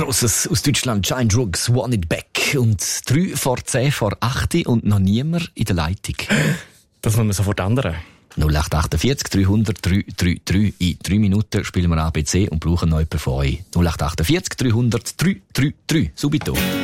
Grosses aus Deutschland, Giant Rooks, Want It Back. Und 3 vor 10 vor 8 und noch niemand in der Leitung. Das wollen wir sofort ändern. 0848 300 333. In 3 Minuten spielen wir ABC und brauchen noch jemanden von euch. 0848 300 333. Subito.